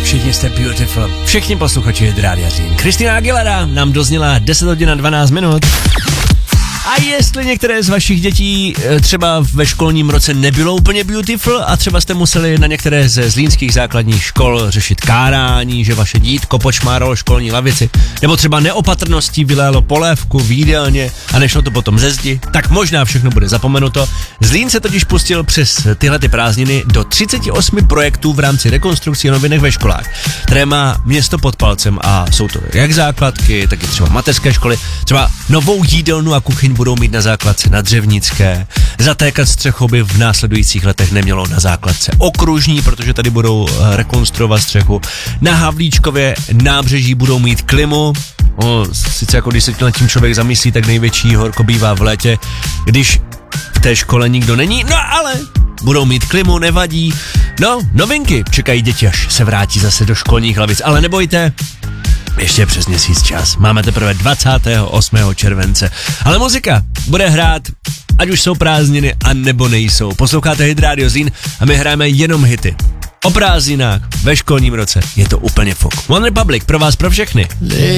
všichni jste beautiful. Všichni posluchači Rádia Zlín. Christina Aguilera nám dozněla 10 hodin a 12 minut. A jestli některé z vašich dětí třeba ve školním roce nebylo úplně beautiful a třeba jste museli na některé ze zlínských základních škol řešit kárání, že vaše dítko počmáralo školní lavici, nebo třeba neopatrností vylélo polévku v jídelně a nešlo to potom ze zdi, tak možná všechno bude zapomenuto. Zlín se totiž pustil přes tyhle ty prázdniny do 38 projektů v rámci rekonstrukcí novinek ve školách, které má město pod palcem a jsou to jak základky, tak i třeba mateřské školy, třeba novou jídelnu a kuchyň budou mít na základce na Dřevnické, zatékat střechu by v následujících letech nemělo na základce Okružní, protože tady budou rekonstruovat střechu, na Havlíčkově nábřeží budou mít klimu, sice jako když se nad tím člověk zamyslí, tak největší horko bývá v létě, když v té škole nikdo není, no ale budou mít klimu, nevadí, no novinky čekají děti, až se vrátí zase do školních lavic, ale nebojte, ještě přes měsíc čas. Máme teprve 28. července. Ale muzika bude hrát, ať už jsou prázdniny, a nebo nejsou. Posloucháte Hit Radio Zlín a my hrajeme jenom hity. O prázdninách ve školním roce je to úplně fuk. One Republic pro vás, pro všechny.